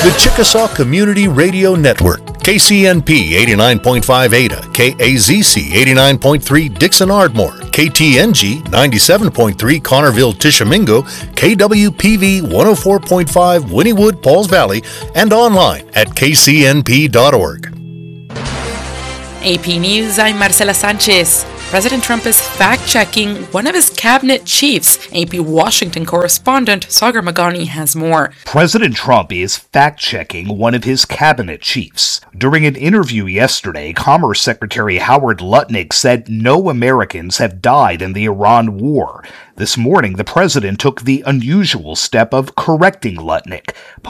The Chickasaw Community Radio Network, KCNP 89.5 Ada, KAZC 89.3 Dixon Ardmore, KTNG 97.3 Connerville Tishomingo, KWPV 104.5 Wynnewood Pauls Valley, and online at kcnp.org. AP News, I'm Marcela Sanchez. President Trump is fact-checking one of his cabinet chiefs. AP Washington correspondent Sagar Magani has more. President Trump is fact-checking one of his cabinet chiefs. During an interview yesterday, Commerce Secretary Howard Lutnick said no Americans have died in the Iran war. This morning, the president took the unusual step of correcting Lutnick,